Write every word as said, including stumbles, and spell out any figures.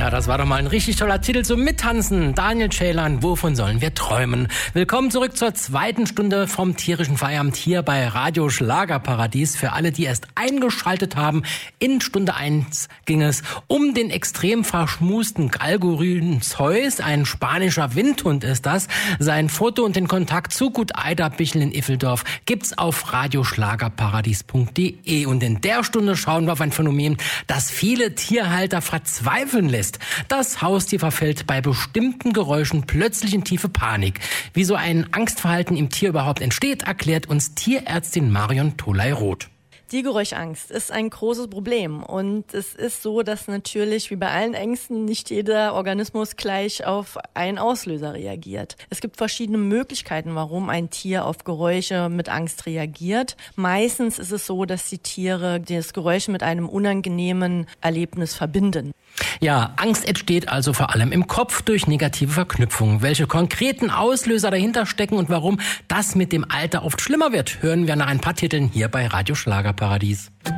Ja, das war doch mal ein richtig toller Titel zum Mittanzen. Daniel Ceylan, wovon sollen wir träumen? Willkommen zurück zur zweiten Stunde vom tierischen Feierabend hier bei Radio Schlagerparadies. Für alle, die erst eingeschaltet haben, in Stunde eins ging es um den extrem verschmusten Galgorhyn Zeus. Ein spanischer Windhund ist das. Sein Foto und den Kontakt zu Gut Eiderbichel in Iffeldorf gibt's auf radioschlagerparadies punkt de. Und in der Stunde schauen wir auf ein Phänomen, das viele Tierhalter verzweifeln lässt. Das Haustier verfällt bei bestimmten Geräuschen plötzlich in tiefe Panik. Wie so ein Angstverhalten im Tier überhaupt entsteht, erklärt uns Tierärztin Marion Tholey-Roth. Die Geräuschangst ist ein großes Problem und es ist so, dass natürlich wie bei allen Ängsten nicht jeder Organismus gleich auf einen Auslöser reagiert. Es gibt verschiedene Möglichkeiten, warum ein Tier auf Geräusche mit Angst reagiert. Meistens ist es so, dass die Tiere das Geräusch mit einem unangenehmen Erlebnis verbinden. Ja, Angst entsteht also vor allem im Kopf durch negative Verknüpfungen. Welche konkreten Auslöser dahinter stecken und warum das mit dem Alter oft schlimmer wird, hören wir nach ein paar Titeln hier bei Radio Schlagerparadies.